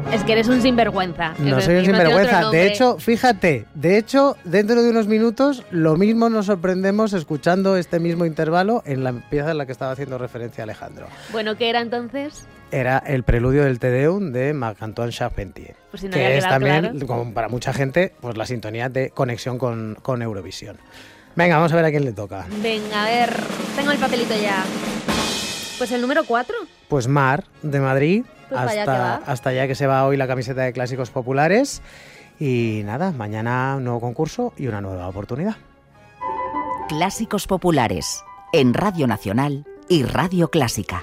Es que eres un sinvergüenza. No soy un sinvergüenza. De hecho, fíjate, dentro de unos minutos lo mismo nos sorprendemos escuchando este mismo intervalo en la pieza en la que estaba haciendo referencia Alejandro. Bueno, ¿qué era entonces? Era el preludio del Te Deum de Marc-Antoine Charpentier, pues si no que es también, claro, como para mucha gente, pues la sintonía de conexión con Eurovisión. Venga, vamos a ver a quién le toca. Venga, a ver, tengo el papelito ya. Pues el número 4. Pues Mar, de Madrid, pues hasta ya que se va hoy la camiseta de Clásicos Populares. Y nada, mañana un nuevo concurso y una nueva oportunidad. Clásicos Populares, en Radio Nacional y Radio Clásica.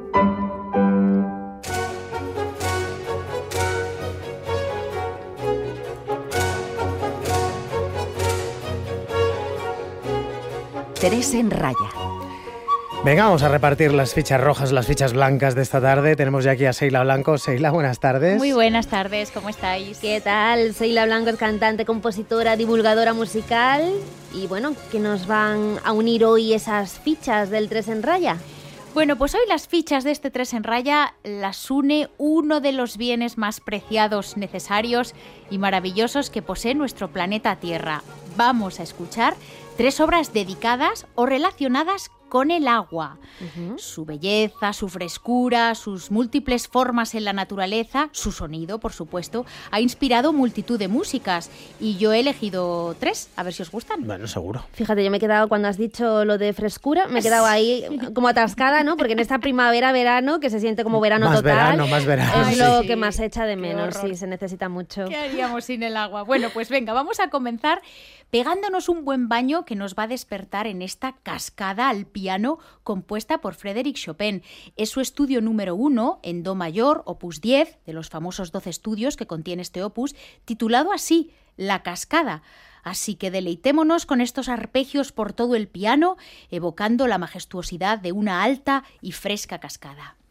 Teresa en Raya. Venga, vamos a repartir las fichas rojas, las fichas blancas de esta tarde. Tenemos ya aquí a Seila Blanco. Seila, buenas tardes. Muy buenas tardes, ¿cómo estáis? ¿Qué tal? Seila Blanco es cantante, compositora, divulgadora musical. Y bueno, ¿qué nos van a unir hoy esas fichas del 3 en Raya? Bueno, pues hoy las fichas de este 3 en Raya las une uno de los bienes más preciados, necesarios y maravillosos que posee nuestro planeta Tierra. Vamos a escuchar 3 obras dedicadas o relacionadas con el agua. Su belleza, su frescura, sus múltiples formas en la naturaleza, su sonido, por supuesto, ha inspirado multitud de músicas. Y yo he elegido 3, a ver si os gustan. Bueno, seguro. Fíjate, yo me he quedado, cuando has dicho lo de frescura, me he quedado ahí como atascada, ¿no? Porque en esta primavera-verano, que se siente como verano más total, más verano. es lo que más echa de menos. Horror. Sí, se necesita mucho. ¿Qué haríamos sin el agua? Bueno, pues venga, vamos a comenzar pegándonos un buen baño que nos va a despertar en esta cascada al piano compuesta por Frédéric Chopin. Es su estudio número 1 en do mayor, opus 10, de los famosos 12 estudios que contiene este opus, titulado así, La Cascada. Así que deleitémonos con estos arpegios por todo el piano, evocando la majestuosidad de una alta y fresca cascada.